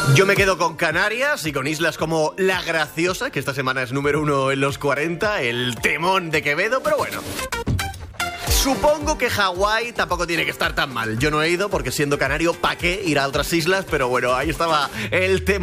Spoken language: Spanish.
Yo me quedo con Canarias y con islas como La Graciosa, que esta semana es número 1 en los 40, el temón de Quevedo, pero bueno. Supongo que Hawái tampoco tiene que estar tan mal. Yo no he ido porque siendo canario, ¿pa' qué ir a otras islas? Pero bueno, ahí estaba el temón.